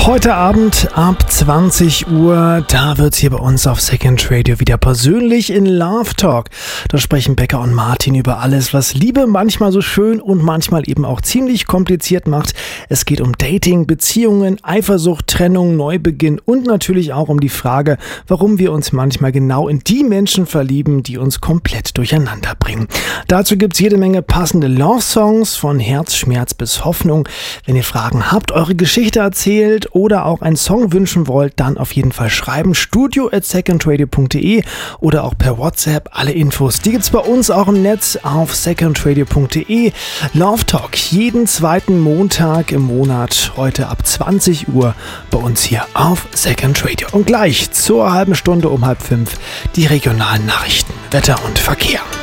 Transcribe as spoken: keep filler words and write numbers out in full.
Heute Abend ab zwanzig Uhr, da wird's hier bei uns auf Second Radio wieder persönlich in Love Talk. Da sprechen Becca und Martin über alles, was Liebe manchmal so schön und manchmal eben auch ziemlich kompliziert macht. Es geht um Dating, Beziehungen, Eifersucht, Trennung, Neubeginn und natürlich auch um die Frage, warum wir uns manchmal genau in die Menschen verlieben, die uns komplett durcheinander bringen. Dazu gibt's jede Menge passende Love-Songs, von Herzschmerz bis Hoffnung. Wenn ihr Fragen habt, eure Geschichte erzählt oder auch einen Song wünschen wollt, dann auf jeden Fall schreiben. studio at secondradio punkt de oder auch per WhatsApp. Alle Infos, die gibt's bei uns auch im Netz auf secondradio punkt de. Love Talk jeden zweiten Montag im Monat, heute ab zwanzig Uhr bei uns hier auf Second Radio. Und gleich zur halben Stunde um halb fünf die regionalen Nachrichten, Wetter und Verkehr.